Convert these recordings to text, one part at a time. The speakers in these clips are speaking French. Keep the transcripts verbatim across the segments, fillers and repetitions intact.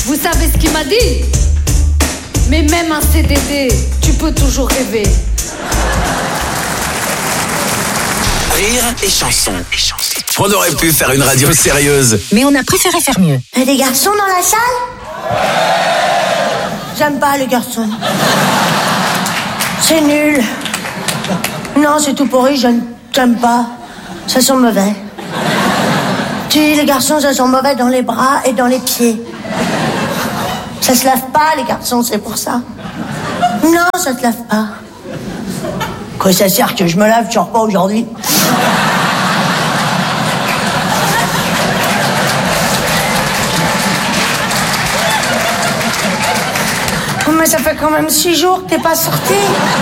Vous savez ce qu'il m'a dit? Mais même un C D D, tu peux toujours rêver. Rire et chanson. On aurait pu faire une radio sérieuse, mais on a préféré faire mieux. Et des garçons dans la salle? J'aime pas les garçons. C'est nul. Non, c'est tout pourri, j'aime, j'aime pas. Ça sent mauvais. Tu dis, les garçons, ça sent mauvais dans les bras et dans les pieds. Ça se lave pas, les garçons, c'est pour ça. Non, ça se lave pas. Quoi, ça sert que je me lave, tu sors pas aujourd'hui? Oh, mais ça fait quand même six jours que t'es pas sorti.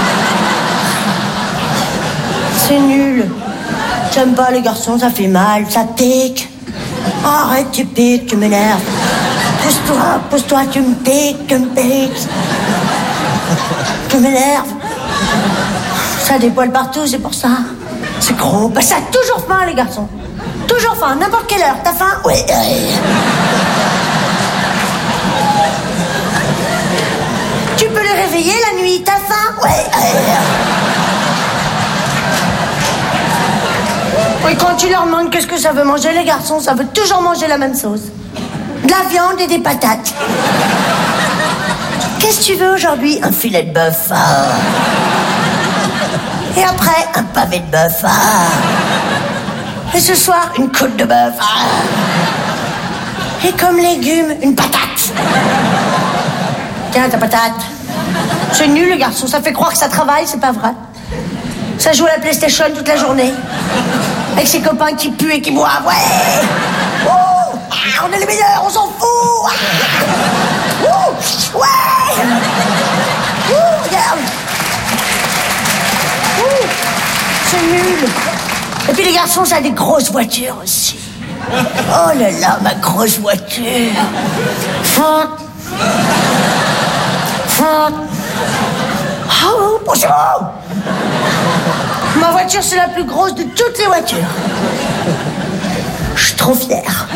C'est nul. J'aime pas les garçons, ça fait mal, ça pique. Oh, arrête, tu piques, tu m'énerves. Pousse-toi, pousse-toi, tu me piques, tu me piques. Tu m'énerves. Ça a des poils partout, c'est pour ça. C'est gros. Bah, ça a toujours faim, les garçons. Toujours faim, n'importe quelle heure. T'as faim? Oui. Tu peux les réveiller la nuit. T'as faim? Oui. Et quand tu leur demandes qu'est-ce que ça veut manger, les garçons, ça veut toujours manger la même chose. De la viande et des patates. Qu'est-ce que tu veux aujourd'hui? Un filet de bœuf. Ah. Et après, un pavé de bœuf. Ah. Et ce soir, une côte de bœuf. Ah. Et comme légumes, une patate. Tiens, ta patate. C'est nul, les garçons. Ça fait croire que ça travaille, c'est pas vrai. Ça joue à la PlayStation toute la journée. Avec ses copains qui puent et qui boivent. Ouais. Oh, ah, on est les meilleurs, on s'en fout. Ah. Oh, ouais. Oh, regarde. Oh, c'est nul. Et puis les garçons, ça a des grosses voitures aussi. Oh là là, ma grosse voiture. Font. Font. Oh, bonjour. Ma voiture, c'est la plus grosse de toutes les voitures. Je suis trop fière.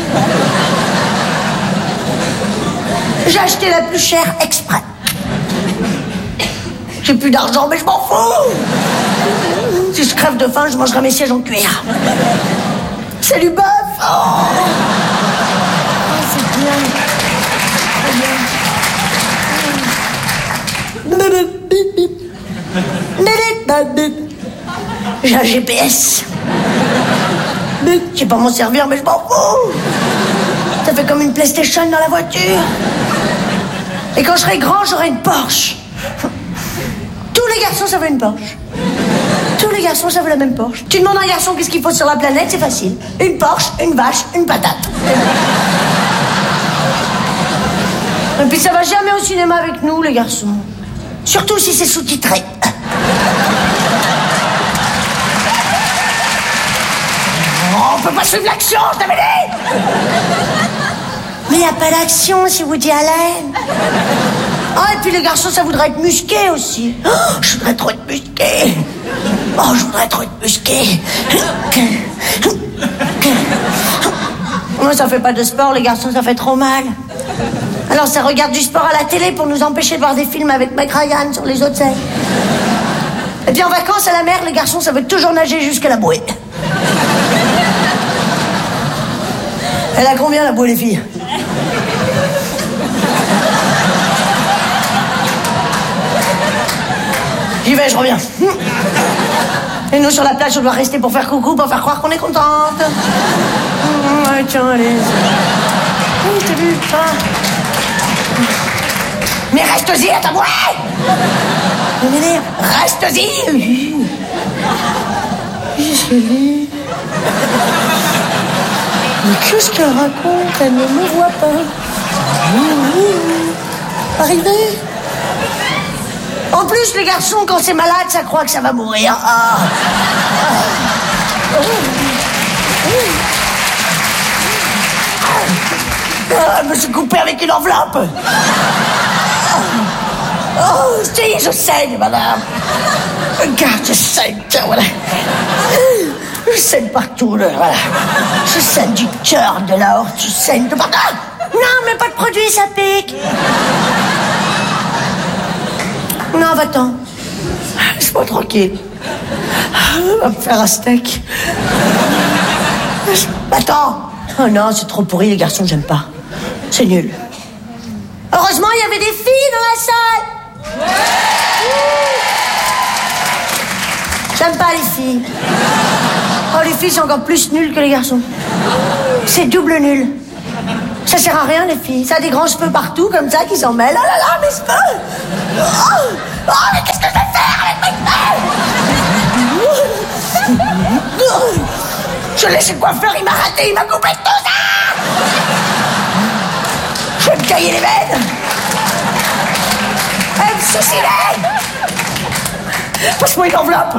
J'ai acheté la plus chère exprès. J'ai plus d'argent, mais je m'en fous. Si je crève de faim, je mangerai mes sièges en cuir. C'est du bœuf. Oh, oh, c'est bien. C'est bien. J'ai un G P S. Je sais pas m'en servir, mais je m'en fous. Ça fait comme une PlayStation dans la voiture. Et quand je serai grand, j'aurai une Porsche. Tous les garçons, ça veut une Porsche. Tous les garçons, ça veut la même Porsche. Tu demandes à un garçon qu'est-ce qu'il faut sur la planète, c'est facile. Une Porsche, une vache, une patate. Et puis ça va jamais au cinéma avec nous, les garçons. Surtout si c'est sous-titré. Oh, on peut pas suivre l'action, je t'avais dit. Mais y a pas d'action si Woody Allen. Ah, et puis les garçons, ça voudrait être musqué aussi. Oh, je voudrais trop être musqué. Oh, je voudrais trop être musqué. Moi, ça fait pas de sport, les garçons, ça fait trop mal. Alors ça regarde du sport à la télé pour nous empêcher de voir des films avec Meg Ryan sur les autres scènes. Et puis en vacances à la mer, les garçons, ça veut toujours nager jusqu'à la bouée. Elle a combien la bouée, les filles? J'y vais, je reviens. Et nous, sur la plage, on doit rester pour faire coucou, pour faire croire qu'on est contente. Ouais, tiens, allez. Oui, je t'ai vu. Ah. Mais reste-y à ta bouée! Reste-y! Qu'est-ce qu'elle dit? Mais qu'est-ce qu'elle raconte? Elle ne me voit pas. Arrivé? En plus, les garçons, quand c'est malade, ça croit que ça va mourir. Ah. Ah, je me suis coupé avec une enveloppe. Oh, si, je saigne, madame. Regarde, je saigne, tiens, voilà. Je saigne partout, là, voilà. Je saigne du cœur, de l'aorte, je saigne de partout. Non, mais pas de produit, ça pique. Non, va-t'en. Laisse-moi tranquille. On va me faire un steak. Va-t'en. Oh non, c'est trop pourri, les garçons, j'aime pas. C'est nul. Heureusement, il y avait des filles dans la salle. J'aime pas les filles. Oh, les filles sont encore plus nulles que les garçons. C'est double nul. Ça sert à rien, les filles. Ça a des grands cheveux partout, comme ça, qui s'en mêlent. Oh là là, mes cheveux. Oh, oh, mais qu'est-ce que je vais faire avec mes cheveux? Je l'ai chez le coiffeur, il m'a raté, il m'a coupé tout ça. Je vais me cailler les veines. Elle me suicider. Passe-moi une enveloppe.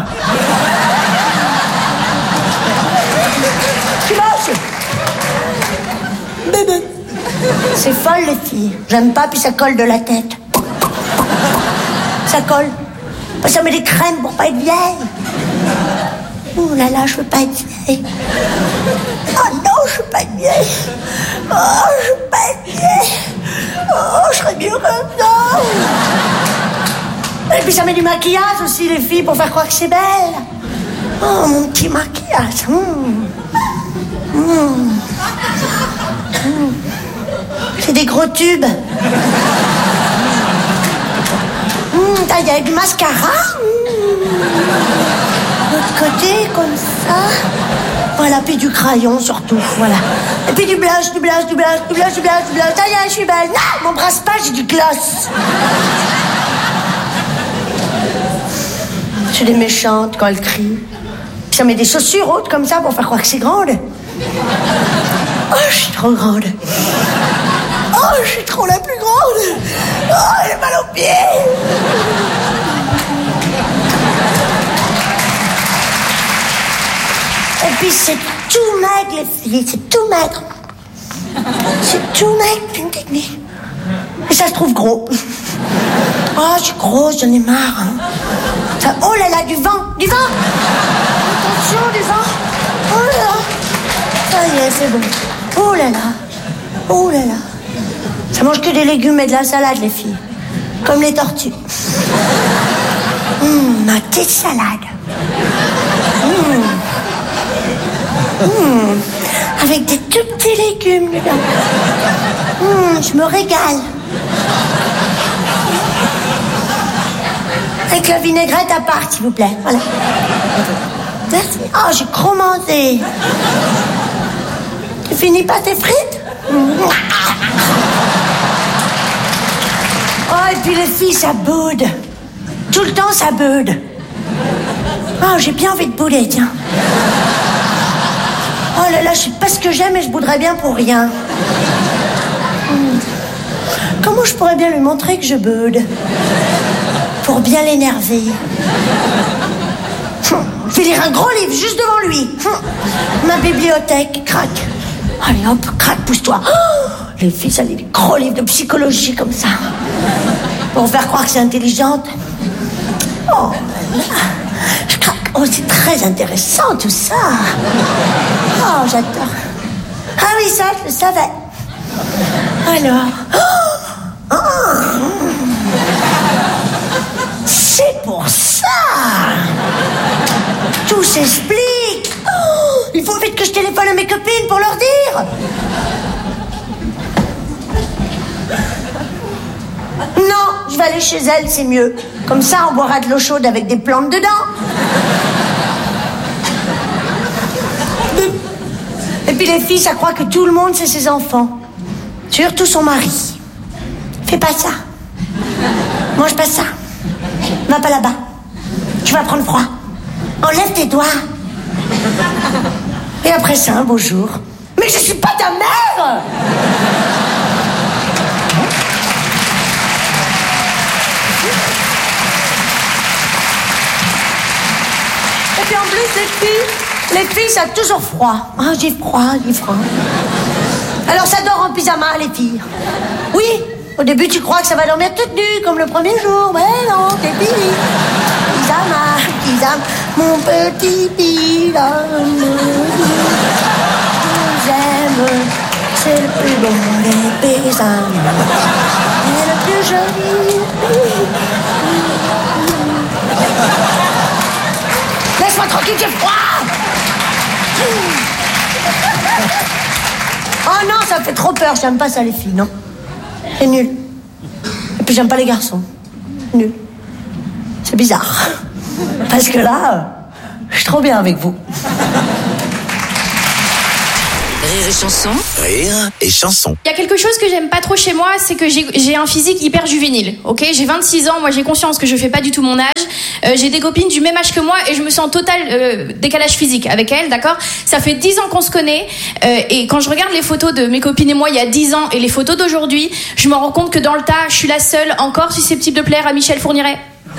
Tu lâches. Bébé. C'est folle, les filles. J'aime pas, puis ça colle de la tête. Ça colle. Ça met des crèmes pour pas être vieille. Oh là là, je veux pas être vieille. Oh non, je veux pas être vieille. Oh, je veux pas être vieille. Oh, je serais mieux comme ça. Et puis ça met du maquillage aussi, les filles, pour faire croire que c'est belle. Oh, mon petit maquillage. Mmh. Mmh. Mmh. C'est des gros tubes. Mmh, il y a du mascara. Mmh. L'autre côté, comme ça. Voilà, puis du crayon surtout, voilà. Et puis du blush, du blush, du blush, du blush, du blush, du blush. Ça y est, je suis belle. Non, m'embrasse pas, j'ai du gloss. C'est des méchantes quand elles crient. Puis ça met des chaussures hautes comme ça pour faire croire que c'est grande. Oh, je suis trop grande. Oh, je suis trop la plus grande. Oh, j'ai mal aux pieds. Et puis c'est tout maigre, les filles, c'est tout maigre. C'est tout maigre, c'est une technique. Et ça se trouve gros. Oh, je suis grosse, j'en ai marre. Hein. Ça, oh là là, du vent, du vent. Attention, du vent. Oh là là. Ça y est, c'est bon. Oh là là. Oh là là. Ça mange que des légumes et de la salade, les filles. Comme les tortues. Hum, ma petite salade. Hum. Hum. Avec des tout petits légumes dedans. Hum, je me régale. Avec la vinaigrette à part, s'il vous plaît. Voilà. Merci. Oh, j'ai trop mangé. Tu finis pas tes frites? Oh, et puis les filles, ça boude. Tout le temps, ça boude. Oh, j'ai bien envie de bouder, tiens. Oh là là, je sais pas ce que j'aime et je bouderais bien pour rien. Hum. Comment je pourrais bien lui montrer que je boude? Pour bien l'énerver. Hum. Je vais lire un gros livre juste devant lui. Hum. Ma bibliothèque, crac. Allez hop, crac, pousse-toi. Oh, les filles, ça lit des gros livres de psychologie comme ça. Pour faire croire que c'est intelligente. Oh là là. Je craque. Oh, c'est très intéressant tout ça. Oh, j'adore. Ah oui, ça, je le savais. Alors. Oh, oh. C'est pour ça. Tout s'explique. Oh, il faut vite que je téléphone à mes copines pour leur dire. Non, je vais aller chez elle, c'est mieux. Comme ça, on boira de l'eau chaude avec des plantes dedans. Et puis les filles, ça croit que tout le monde, c'est ses enfants. Surtout son mari. Fais pas ça. Mange pas ça. Va pas là-bas. Tu vas prendre froid. Enlève tes doigts. Et après ça, un beau jour. Mais je suis pas ta mère! Et puis en plus, les filles, les filles, ça a toujours froid. Ah, oh, j'ai froid, j'ai froid. Alors ça dort en pyjama, les filles. Oui, au début, tu crois que ça va dormir toute nue, comme le premier jour. Mais non, t'es fini. Pyjama, pyjama, mon petit pyjama. J'aime C'est le plus beau des paysans. Et le plus joli. Laisse-moi tranquille, j'ai froid. Oh non, ça me fait trop peur. J'aime pas ça, les filles, non. C'est nul. Et puis j'aime pas les garçons. Nul. C'est bizarre. Parce que là, je suis trop bien avec vous. Rire et chanson. Rire et chanson. Il y a quelque chose que j'aime pas trop chez moi, c'est que j'ai, j'ai un physique hyper juvénile. Ok, j'ai vingt-six ans, moi j'ai conscience que je fais pas du tout mon âge. Euh, j'ai des copines du même âge que moi et je me sens en total euh, décalage physique avec elles, d'accord ? Ça fait dix ans qu'on se connaît euh, et quand je regarde les photos de mes copines et moi il y a dix ans et les photos d'aujourd'hui, je me rends compte que dans le tas, je suis la seule encore susceptible de plaire à Michel Fourniret.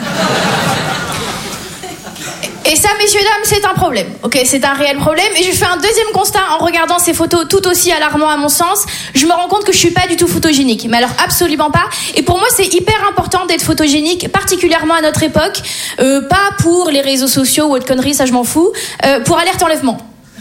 Et ça, messieurs, dames, c'est un problème. Ok, c'est un réel problème. Et je fais un deuxième constat en regardant ces photos tout aussi alarmants à mon sens. Je me rends compte que je suis pas du tout photogénique. Mais alors, absolument pas. Et pour moi, c'est hyper important d'être photogénique, particulièrement à notre époque. Euh, pas pour les réseaux sociaux ou autre conneries, ça je m'en fous. Euh, pour alerte enlèvement.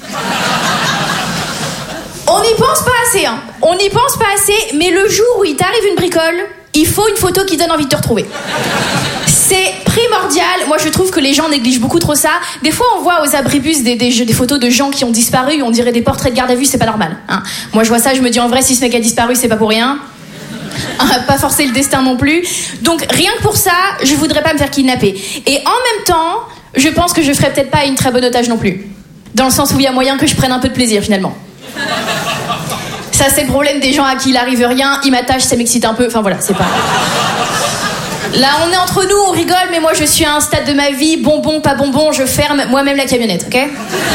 On n'y pense pas assez, hein. On n'y pense pas assez, mais le jour où il t'arrive une bricole, il faut une photo qui donne envie de te retrouver. C'est primordial. Moi, je trouve que les gens négligent beaucoup trop ça. Des fois, on voit aux abribus des, des, des photos de gens qui ont disparu. On dirait des portraits de garde à vue, c'est pas normal. Hein. Moi, je vois ça, je me dis en vrai, si ce mec a disparu, c'est pas pour rien. Pas forcer le destin non plus. Donc, rien que pour ça, je voudrais pas me faire kidnapper. Et en même temps, je pense que je ferais peut-être pas une très bonne otage non plus. Dans le sens où il y a moyen que je prenne un peu de plaisir, finalement. Ça, c'est le problème des gens à qui il arrive rien. Ils m'attachent, ça m'excite un peu. Enfin, voilà, c'est pas... Là, on est entre nous, on rigole, mais moi, je suis à un stade de ma vie, bonbon, pas bonbon, je ferme moi-même la camionnette, ok ?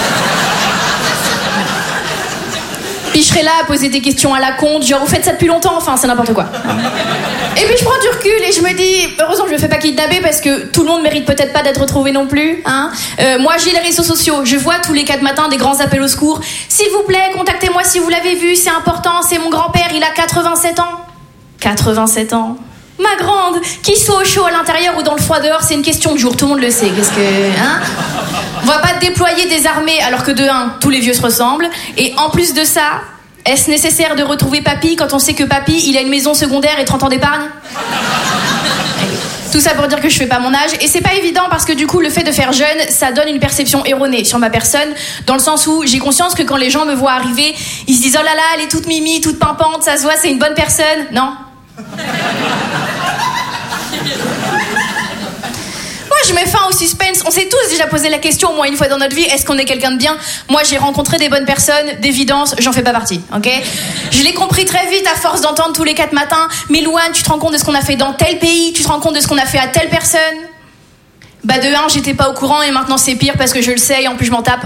Puis je serai là à poser des questions à la con, genre, vous faites ça depuis longtemps, enfin, c'est n'importe quoi. Et puis je prends du recul et je me dis, heureusement que je me fais pas kidnapper parce que tout le monde mérite peut-être pas d'être retrouvé non plus, hein. Euh, moi, j'ai les réseaux sociaux, je vois tous les quatre matins des grands appels au secours. S'il vous plaît, contactez-moi si vous l'avez vu, c'est important, c'est mon grand-père, il a quatre-vingt-sept ans. quatre-vingt-sept ans. Ma grande, qu'il soit au chaud à l'intérieur ou dans le froid dehors, c'est une question de jour, tout le monde le sait. Qu'est-ce que, hein ? On va pas déployer des armées alors que de un, tous les vieux se ressemblent. Et en plus de ça, est-ce nécessaire de retrouver papy quand on sait que papy, il a une maison secondaire et trente ans d'épargne ? Tout ça pour dire que je fais pas mon âge. Et c'est pas évident parce que du coup, le fait de faire jeune, ça donne une perception erronée sur ma personne, dans le sens où j'ai conscience que quand les gens me voient arriver, ils se disent « Oh là là, elle est toute mimi, toute pimpante, ça se voit, c'est une bonne personne. » Non. Moi, je mets fin au suspense. On s'est tous déjà posé la question au moins une fois dans notre vie, est-ce qu'on est quelqu'un de bien ? Moi, j'ai rencontré des bonnes personnes, d'évidence, j'en fais pas partie, ok ? Je l'ai compris très vite à force d'entendre tous les quatre matins, mais Louane, tu te rends compte de ce qu'on a fait dans tel pays, tu te rends compte de ce qu'on a fait à telle personne ? Bah de un, j'étais pas au courant et maintenant c'est pire parce que je le sais et en plus je m'en tape.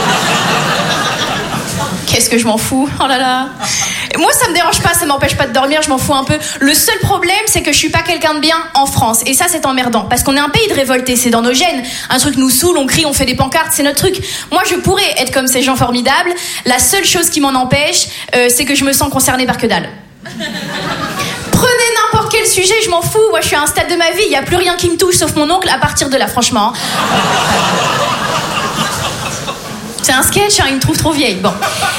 Qu'est-ce que je m'en fous, oh là là. Et moi, ça me dérange pas, ça m'empêche pas de dormir, je m'en fous un peu. Le seul problème, c'est que je suis pas quelqu'un de bien en France. Et ça, c'est emmerdant. Parce qu'on est un pays de révoltés, c'est dans nos gènes. Un truc nous saoule, on crie, on fait des pancartes, c'est notre truc. Moi, je pourrais être comme ces gens formidables. La seule chose qui m'en empêche, euh, c'est que je me sens concernée par que dalle. Prenez n'importe quel sujet, je m'en fous. Moi, je suis à un stade de ma vie, il y a plus rien qui me touche sauf mon oncle à partir de là, franchement. C'est un sketch, hein, il me trouve trop vieille. Bon.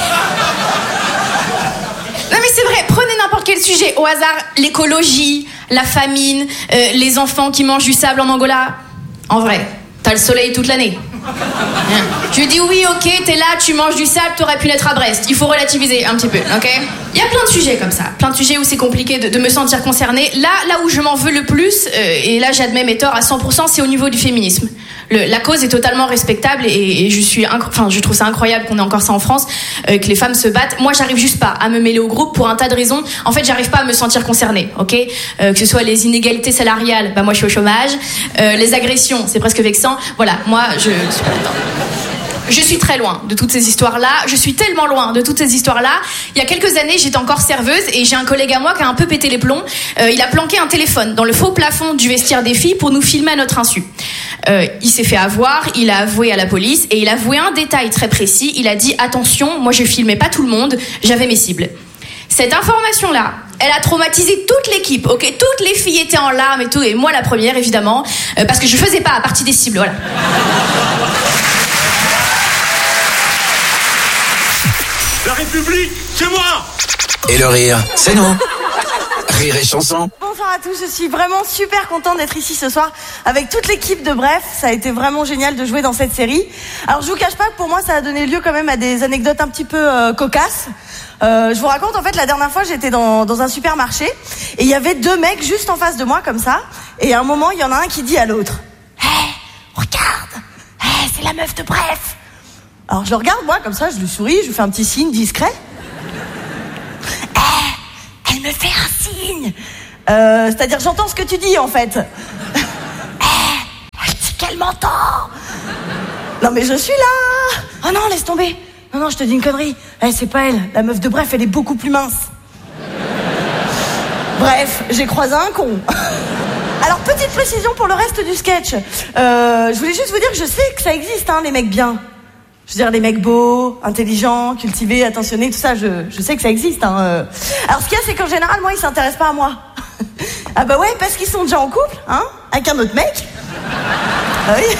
Non mais c'est vrai, prenez n'importe quel sujet au hasard, l'écologie, la famine, euh, les enfants qui mangent du sable en Angola. En vrai, t'as le soleil toute l'année. Hein. Je dis oui, ok, t'es là, tu manges du sable, t'aurais pu naître à Brest. Il faut relativiser un petit peu, ok ? Il y a plein de sujets comme ça, plein de sujets où c'est compliqué de, de me sentir concernée. Là, là où je m'en veux le plus, euh, et là j'admets mes torts à cent pour cent, c'est au niveau du féminisme. Le, la cause est totalement respectable et, et je suis, incro- enfin, je trouve ça incroyable qu'on ait encore ça en France, euh, que les femmes se battent. Moi, j'arrive juste pas à me mêler au groupe pour un tas de raisons. En fait, j'arrive pas à me sentir concernée, ok ? euh, Que ce soit les inégalités salariales, bah moi je suis au chômage. Euh, les agressions, c'est presque vexant. Voilà, moi je suis pas dedans. Je suis très loin de toutes ces histoires-là. Je suis tellement loin de toutes ces histoires-là. Il y a quelques années, j'étais encore serveuse et j'ai un collègue à moi qui a un peu pété les plombs. Euh, il a planqué un téléphone dans le faux plafond du vestiaire des filles pour nous filmer à notre insu. Euh, il s'est fait avoir, il a avoué à la police et il a avoué un détail très précis. Il a dit « Attention, moi je filmais pas tout le monde, j'avais mes cibles ». Cette information-là, elle a traumatisé toute l'équipe, ok ? Toutes les filles étaient en larmes et tout, et moi la première, évidemment, euh, parce que je faisais pas partie des cibles, voilà. La République, c'est moi. Et le rire, c'est nous. Rire et chanson. Bonsoir à tous, je suis vraiment super contente d'être ici ce soir avec toute l'équipe de Bref. Ça a été vraiment génial de jouer dans cette série. Alors je vous cache pas que pour moi ça a donné lieu quand même à des anecdotes un petit peu euh, cocasses. Euh, je vous raconte, en fait, la dernière fois j'étais dans, dans un supermarché et il y avait deux mecs juste en face de moi comme ça. Et à un moment il y en a un qui dit à l'autre: hé, hey, regarde, hey, c'est la meuf de Bref. Alors je le regarde moi comme ça, je lui souris, je lui fais un petit signe discret. Elle me fait un signe. Euh, c'est-à-dire, j'entends ce que tu dis, en fait. Elle dit qu'elle m'entend. Non, mais je suis là. Oh non, laisse tomber. Non, non, je te dis une connerie. Eh, c'est pas elle. La meuf de Bref, elle est beaucoup plus mince. Bref, j'ai croisé un con. Alors, petite précision pour le reste du sketch. Euh, je voulais juste vous dire que je sais que ça existe, hein, les mecs bien. Je veux dire, les mecs beaux, intelligents, cultivés, attentionnés, tout ça, je, je sais que ça existe. Hein. Alors, ce qu'il y a, c'est qu'en général, moi, ils s'intéressent pas à moi. Ah bah ouais, parce qu'ils sont déjà en couple, hein, avec un autre mec. Ah oui.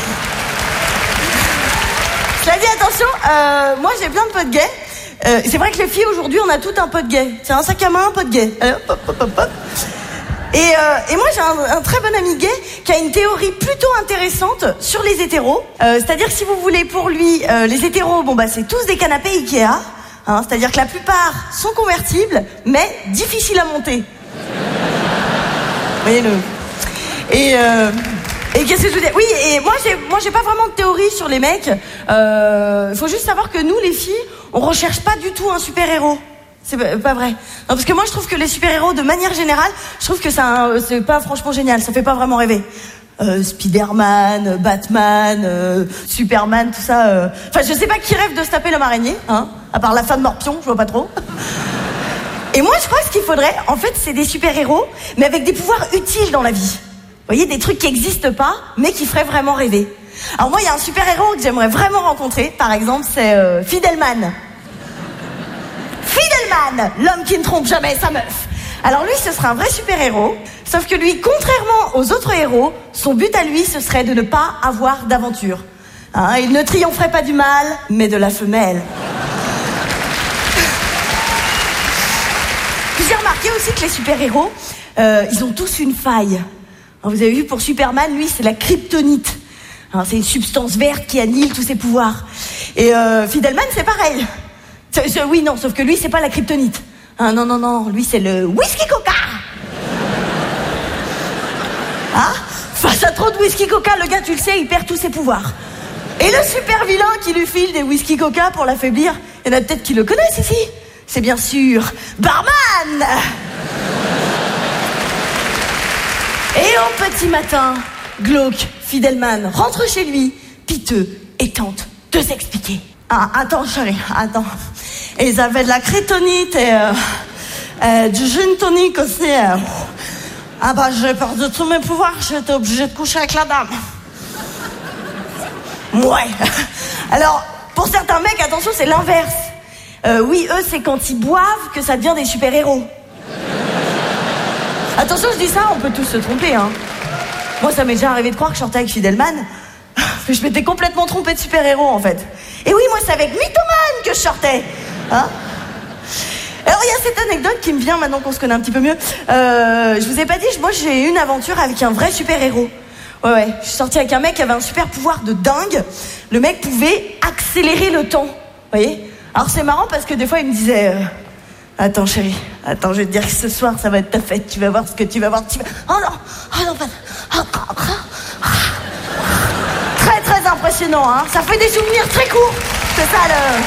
Cela dit, attention, euh, moi, j'ai plein de potes gays. Euh, c'est vrai que les filles, aujourd'hui, on a tout un pote gay. C'est un sac à main, un pote gay. Allez, hop, hop, hop, hop. Et, euh, et moi j'ai un, un très bon ami gay qui a une théorie plutôt intéressante sur les hétéros. Euh, c'est-à-dire que si vous voulez, pour lui, euh, les hétéros, bon bah c'est tous des canapés Ikea. Hein, c'est-à-dire que la plupart sont convertibles, mais difficiles à monter. Voyez-le. Et, euh, et qu'est-ce que je veux dire? Oui, et moi j'ai, moi j'ai pas vraiment de théorie sur les mecs. Il euh, faut juste savoir que nous, les filles, on recherche pas du tout un super-héros. C'est pas vrai. Non, parce que moi, je trouve que les super-héros, de manière générale, je trouve que ça, c'est pas franchement génial. Ça fait pas vraiment rêver. Euh, Spider-Man, Batman, euh, Superman, tout ça. Euh... Enfin, je sais pas qui rêve de se taper l'homme araignée, hein. À part la femme morpion, je vois pas trop. Et moi, je crois que ce qu'il faudrait, en fait, c'est des super-héros, mais avec des pouvoirs utiles dans la vie. Vous voyez, des trucs qui existent pas, mais qui feraient vraiment rêver. Alors moi, il y a un super-héros que j'aimerais vraiment rencontrer. Par exemple, c'est euh, Fidelman. Fidelman, l'homme qui ne trompe jamais sa meuf. Alors lui, ce serait un vrai super-héros, sauf que lui, contrairement aux autres héros, son but à lui, ce serait de ne pas avoir d'aventure. Hein, il ne triompherait pas du mâle, mais de la femelle. Puis j'ai remarqué aussi que les super-héros, euh, ils ont tous une faille. Alors, vous avez vu, pour Superman, lui, c'est la kryptonite. Alors, c'est une substance verte qui annihile tous ses pouvoirs. Et euh, Fidelman, c'est pareil. C'est, c'est, oui, non, sauf que lui, c'est pas la kryptonite. Ah, non, non, non, lui, c'est le whisky coca. Ah, face à trop de whisky coca, le gars, tu le sais, il perd tous ses pouvoirs. Et le super vilain qui lui file des whisky coca pour l'affaiblir, il y en a peut-être qui le connaissent ici. C'est bien sûr Barman. Et au petit matin, glauque, Fidelman rentre chez lui, piteux, et tente de s'expliquer. Ah, attends, chérie, attends. Et ils avaient de la kryptonite et euh, euh, du gin tonic aussi. Euh. Ah bah, j'ai perdu tous mes pouvoirs, j'étais obligée de coucher avec la dame. Ouais. Alors, pour certains mecs, attention, c'est l'inverse. Euh, oui, eux, c'est quand ils boivent que ça devient des super-héros. Attention, je dis ça, on peut tous se tromper, hein. Moi, ça m'est déjà arrivé de croire que je sortais avec Fidelman. Je m'étais complètement trompée de super-héros, en fait. Et oui, moi, c'est avec Mythoman que je sortais. Hein? Alors, il y a cette anecdote qui me vient maintenant qu'on se connaît un petit peu mieux. Euh, je vous ai pas dit, moi, j'ai eu une aventure avec un vrai super-héros. Ouais, ouais. Je suis sortie avec un mec qui avait un super pouvoir de dingue. Le mec pouvait accélérer le temps. Vous voyez? Alors, c'est marrant parce que des fois, il me disait... Euh, Attends, chérie, attends, je vais te dire que ce soir, ça va être ta fête. Tu vas voir ce que tu vas voir. Tu vas... Oh non, oh non, pas... Très, très impressionnant, hein. Ça fait des souvenirs très courts. C'est ça,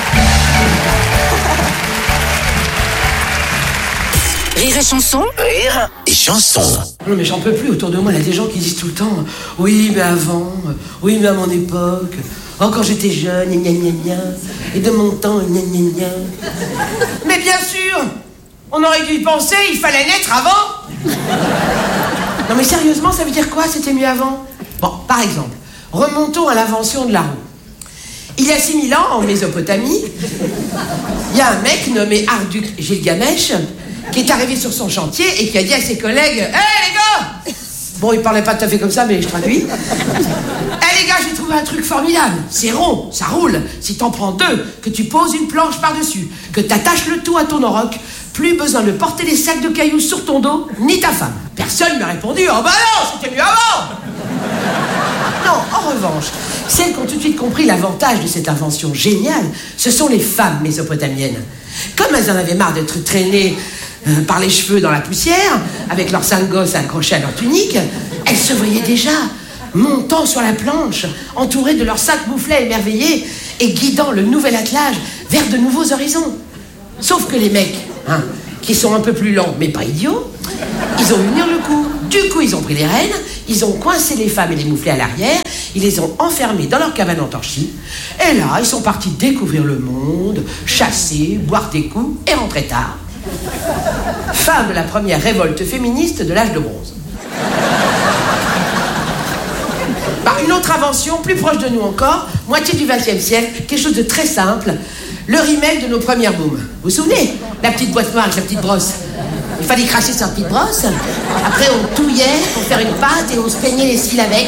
le... Rire et chanson. Rire et chanson. Non, mais j'en peux plus. Autour de moi, il y a des gens qui disent tout le temps « Oui, mais avant, oui, mais à mon époque, oh, quand j'étais jeune, gna gna gna, et de mon temps, gna gna gna. » Mais bien sûr, on aurait dû y penser, il fallait naître avant. Non, mais sérieusement, ça veut dire quoi, c'était mieux avant? Bon, par exemple, remontons à l'invention de la roue. Il y a six mille ans, en Mésopotamie, il y a un mec nommé Arduk Gilgamesh qui est arrivé sur son chantier et qui a dit à ses collègues « Hé, hey, les gars !» Bon, il parlait pas tout à fait comme ça, mais je traduis. « Hé, hey, les gars, j'ai trouvé trouvé un truc formidable. C'est rond, ça roule. Si t'en prends deux, que tu poses une planche par-dessus, que t'attaches le tout à ton auroch, plus besoin de porter des sacs de cailloux sur ton dos, ni ta femme. Personne m'a répondu « Oh bah non, c'était mieux avant !» Non, en revanche, celles qui ont tout de suite compris l'avantage de cette invention géniale, ce sont les femmes mésopotamiennes. Comme elles en avaient marre d'être traînées euh, par les cheveux dans la poussière, avec leurs cinq gosses accrochés à leur tunique, elles se voyaient déjà montant sur la planche, entourées de leurs cinq mouflets émerveillés et guidant le nouvel attelage vers de nouveaux horizons. Sauf que les mecs, hein, qui sont un peu plus lents mais pas idiots, ils ont unir le coup. Du coup, ils ont pris les rênes, ils ont coincé les femmes et les mouflets à l'arrière, ils les ont enfermés dans leur cabane en torchis, et là, ils sont partis découvrir le monde, chasser, boire des coups et rentrer tard. Fin de la première révolte féministe de l'âge de bronze. Bah, une autre invention, plus proche de nous encore, moitié du vingtième siècle, quelque chose de très simple, le remake de nos premières booms. Vous vous souvenez? La petite boîte noire avec la petite brosse. Il fallait cracher sur la petite brosse, après on touillait pour faire une pâte et on se peignait les cils avec.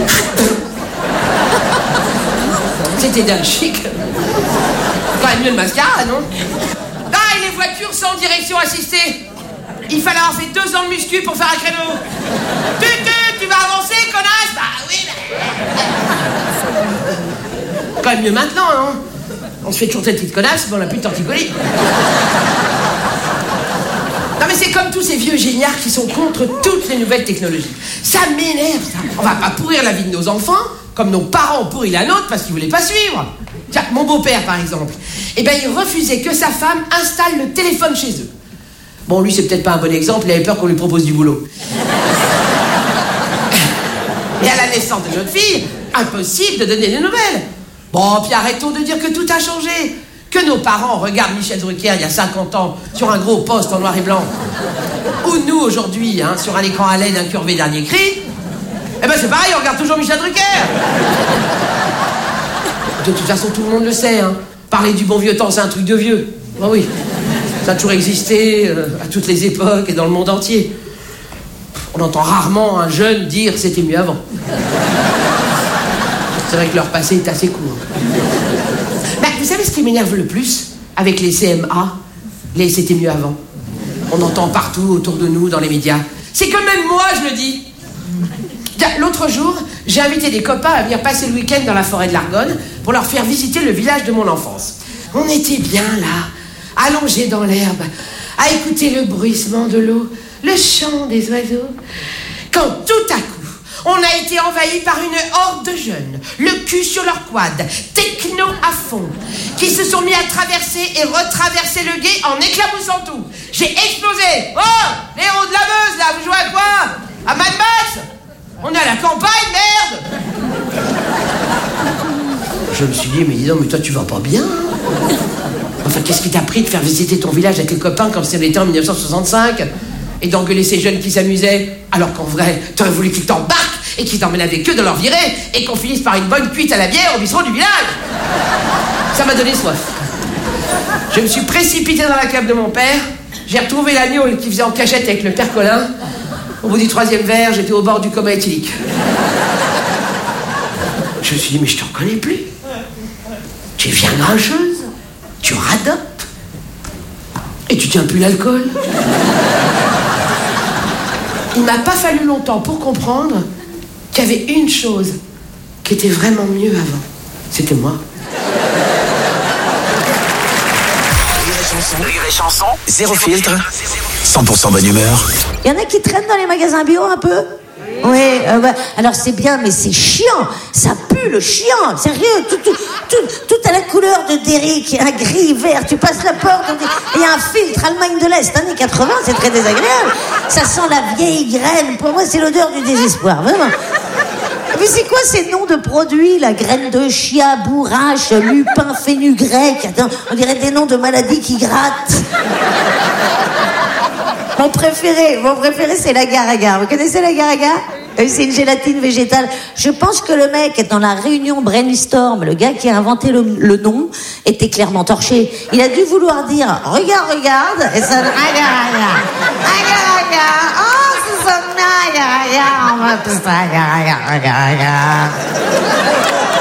C'était dingue chic. Quand même mieux le mascara, non? Ah, et les voitures sans direction assistée. Il fallait avoir fait deux ans de muscu pour faire un créneau. Tu, tu, tu vas avancer, connasse? Bah oui, mais... Quand même mieux maintenant, non? On se fait toujours cette petite connasse, mais on n'a plus de torticolis. Non mais c'est comme tous ces vieux géniards qui sont contre toutes les nouvelles technologies. Ça m'énerve, ça. On va pas pourrir la vie de nos enfants, comme nos parents ont pourri la nôtre parce qu'ils voulaient pas suivre. Tiens, mon beau-père, par exemple. Eh ben, il refusait que sa femme installe le téléphone chez eux. Bon, lui, c'est peut-être pas un bon exemple, il avait peur qu'on lui propose du boulot. Et à la naissance de notre fille, impossible de donner des nouvelles. Bon, puis arrêtons de dire que tout a changé. Que nos parents regardent Michel Drucker il y a cinquante ans sur un gros poste en noir et blanc. Ou nous, aujourd'hui, hein, sur un écran à L E D incurvé dernier cri. Eh ben c'est pareil, on regarde toujours Michel Drucker. De toute façon, tout le monde le sait. Hein. Parler du bon vieux temps, c'est un truc de vieux. Ben oui, ça a toujours existé, euh, à toutes les époques et dans le monde entier. On entend rarement un jeune dire « c'était mieux avant ». C'est vrai que leur passé est assez court. Ben, vous savez ce qui m'énerve le plus avec les C M A, les c'était mieux avant? On entend partout autour de nous dans les médias. C'est que même moi je le dis. L'autre jour, j'ai invité des copains à venir passer le week-end dans la forêt de l'Argonne pour leur faire visiter le village de mon enfance. On était bien là, allongés dans l'herbe, à écouter le bruissement de l'eau, le chant des oiseaux, quand tout à coup, on a été envahi par une horde de jeunes, le cul sur leur quad, techno à fond, qui se sont mis à traverser et retraverser le gué en éclaboussant tout. J'ai explosé. Oh, les héros de la Meuse, là, vous jouez à quoi? À Mad Max? On est à la campagne, merde. Je me suis dit, mais dis donc, mais toi, tu vas pas bien? Enfin, qu'est-ce qui t'a pris de faire visiter ton village avec tes copains comme si on était en mille neuf cent soixante-cinq? Et d'engueuler ces jeunes qui s'amusaient, alors qu'en vrai, t'aurais voulu qu'ils t'embarquent et qu'ils t'emmènent avec eux dans leur virée et qu'on finisse par une bonne cuite à la bière au bistrot du village. Ça m'a donné soif. Je me suis précipité dans la cave de mon père, j'ai retrouvé l'agneau qui faisait en cachette avec le père Colin. Au bout du troisième verre, j'étais au bord du coma éthylique. Je me suis dit, mais je te reconnais plus. Tu es bien grincheuse, tu radotes, et tu tiens plus l'alcool. Il m'a pas fallu longtemps pour comprendre qu'il y avait une chose qui était vraiment mieux avant. C'était moi. Rire et chanson, zéro filtre, cent pour cent bonne humeur. Il y en a qui traînent dans les magasins bio un peu? Oui, euh, bah, alors c'est bien, mais c'est chiant. Ça pue le chien, sérieux. Tout, tout, tout, tout à la couleur de Derrick, un gris, vert. Tu passes la porte, il y a un filtre Allemagne de l'Est, années quatre-vingts, c'est très désagréable. Ça sent la vieille graine. Pour moi, c'est l'odeur du désespoir, vraiment. Mais c'est quoi ces noms de produits, la graine de chia, bourrache, lupin, fenugrec? Attends, on dirait des noms de maladies qui grattent. Mon préféré, mon préféré, c'est l'agar-agar. Vous connaissez l'agar-agar? C'est une gélatine végétale. Je pense que le mec est dans la réunion brainstorm. Le gars qui a inventé le, le nom était clairement torché. Il a dû vouloir dire « Regarde, regarde » et ça donne « Agar-agar, agar-agar, oh, c'est ça, agar-agar, on va tout ça, agar-agar, agar-agar. »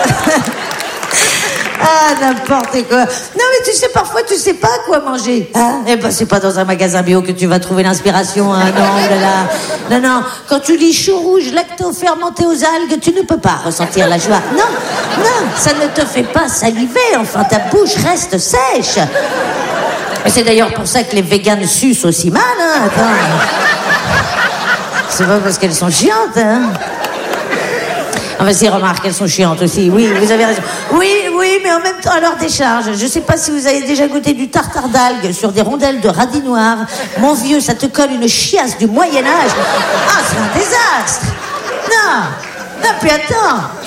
Ah, n'importe quoi. Non, mais tu sais, parfois, tu sais pas quoi manger. Hein? Eh ben, c'est pas dans un magasin bio que tu vas trouver l'inspiration, hein. Non, oh là là. Non, non. Quand tu lis chou rouge, lacto fermenté aux algues, tu ne peux pas ressentir la joie. Non, non, ça ne te fait pas saliver. Enfin, ta bouche reste sèche. Et c'est d'ailleurs pour ça que les véganes sucent aussi mal, hein. Attends. C'est pas parce qu'elles sont chiantes, hein. Enfin, si, remarque, elles sont chiantes aussi. Oui, vous avez raison. Oui, oui, mais en même temps, à leur décharge. Je sais pas si vous avez déjà goûté du tartare d'algues sur des rondelles de radis noirs. Mon vieux, ça te colle une chiasse du Moyen-Âge. Ah, c'est un désastre. Non. Non, puis attends.